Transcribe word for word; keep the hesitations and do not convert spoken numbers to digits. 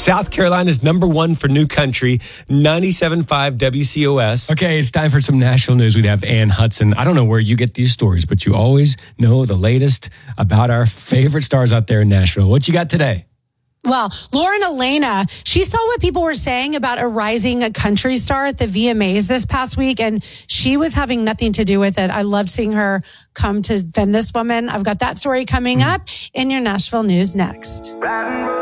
South Carolina's number one for new country, ninety-seven point five W C O S. Okay, it's time for some Nashville news. We'd have Ann Hudson. I don't know where you get these stories, but you always know the latest about our favorite stars out there in Nashville. What you got today? Well, Lauren Elena, she saw what people were saying about a rising country star at the V M As this past week, and she was having nothing to do with it. I love seeing her come to defend this woman. I've got that story coming up in your Nashville news next.